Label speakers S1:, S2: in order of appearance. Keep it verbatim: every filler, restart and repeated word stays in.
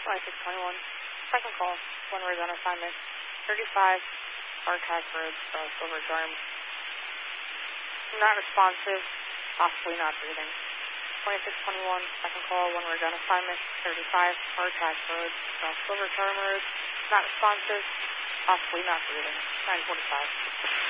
S1: twenty-six twenty-one, second call, one rig on assignment, thirty-five, Arcac Road, South Silver Charm. Not responsive, possibly not breathing. twenty-six twenty-one, second call, one rig on assignment, thirty-five, Arcac Road, South Silver Charm Road. Not responsive, possibly not breathing. nine forty-five.